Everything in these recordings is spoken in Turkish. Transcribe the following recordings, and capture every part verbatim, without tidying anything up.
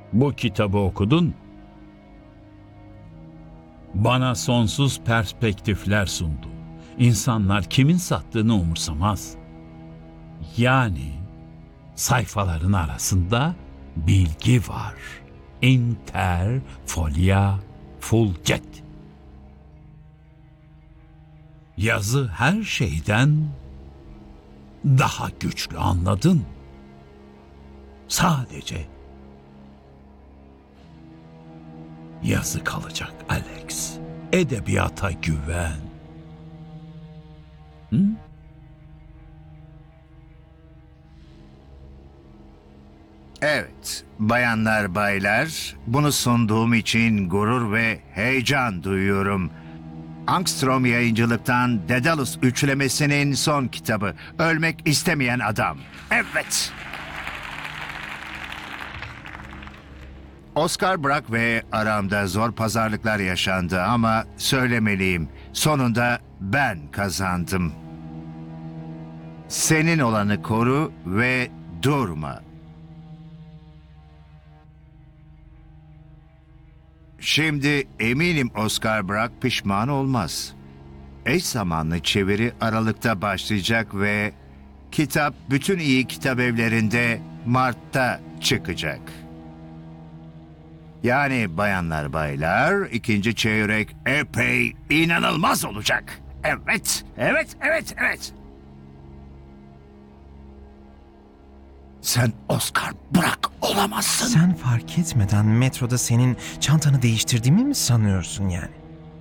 Bu kitabı okudun. Bana sonsuz perspektifler sundu. İnsanlar kimin sattığını umursamaz. Yani sayfaların arasında bilgi var. Inter folia fulget. Yazı her şeyden daha güçlü, anladın? Sadece yazı kalacak Alex. Edebiyata güven. Hı? Evet, bayanlar baylar, bunu sunduğum için gurur ve heyecan duyuyorum. Angstrom Yayıncılık'tan Daedalus üçlemesinin son kitabı, Ölmek İstemeyen Adam. Evet. Oscar Brack ve aramda zor pazarlıklar yaşandı ama söylemeliyim, sonunda ben kazandım. Senin olanı koru ve durma. Şimdi eminim Oscar Brack pişman olmaz. Eş zamanlı çeviri Aralık'ta başlayacak ve kitap bütün iyi kitap evlerinde Mart'ta çıkacak. Yani bayanlar baylar, ikinci çeyrek epey inanılmaz olacak. Evet, evet, evet, evet. Sen Oscar Brack olamazsın. Sen fark etmeden metroda senin çantanı değiştirdiğimi mi sanıyorsun yani?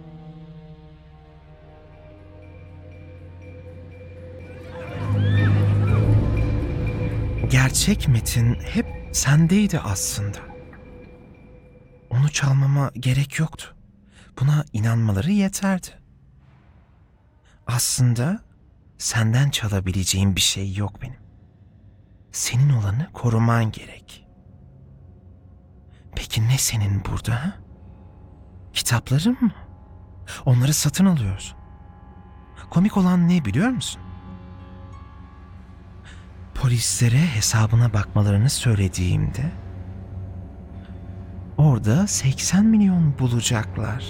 Gerçek metin hep sendeydi aslında. Onu çalmama gerek yoktu. Buna inanmaları yeterdi. Aslında senden çalabileceğim bir şey yok benim. Senin olanı koruman gerek. Peki ne senin burada? Ha? Kitapların mı? Onları satın alıyorsun. Komik olan ne biliyor musun? Polislere hesabına bakmalarını söylediğimde orada seksen milyon bulacaklar.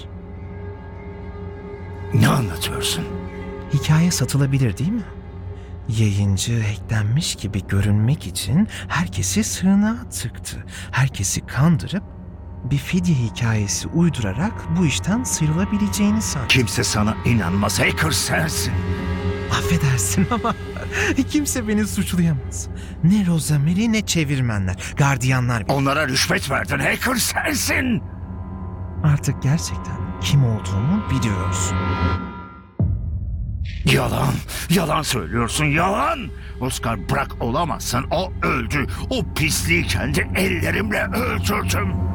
Ne anlatıyorsun? Hikaye satılabilir değil mi? Yayıncı hacklenmiş gibi görünmek için herkesi sığınağa tıktı. Herkesi kandırıp bir fidye hikayesi uydurarak bu işten sıyrılabileceğini sandı. Kimse sana inanmaz, hacker sensin. Affedersin ama kimse beni suçlayamaz. Ne Rosemary ne çevirmenler, gardiyanlar bile. Onlara rüşvet verdin, hacker sensin. Artık gerçekten kim olduğumu biliyorsun. Yalan, yalan söylüyorsun, yalan. Oscar Brack olamazsın, o öldü. O pisliği kendi ellerimle öldürdüm.